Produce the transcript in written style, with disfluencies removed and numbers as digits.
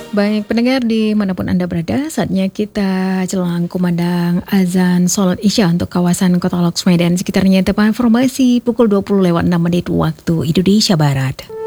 Baik pendengar dimanapun Anda berada, saatnya kita jelang kumandang azan sholat isya untuk kawasan Kota Loksmawe dan sekitarnya. Tepat informasi pukul 20 lewat 6 menit waktu Indonesia Barat.